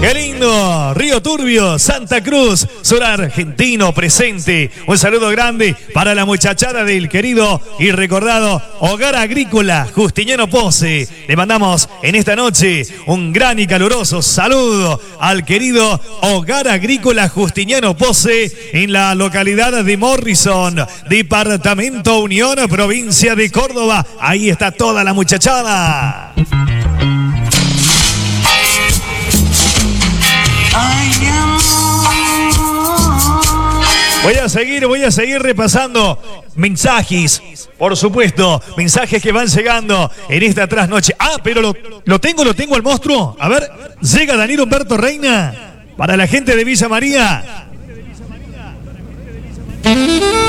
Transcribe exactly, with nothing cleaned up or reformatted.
Qué lindo, Río Turbio, Santa Cruz, sur argentino presente. Un saludo grande para la muchachada del querido y recordado Hogar Agrícola Justiniano Pose. Le mandamos en esta noche un gran y caluroso saludo al querido Hogar Agrícola Justiniano Pose en la localidad de Morrison, departamento Unión, provincia de Córdoba. Ahí está toda la muchachada. Voy a seguir, voy a seguir repasando mensajes, por supuesto, mensajes que van llegando en esta trasnoche. Ah, pero lo, lo tengo, lo tengo al monstruo. A ver, llega Daniel Humberto Reina para la gente de Villa María.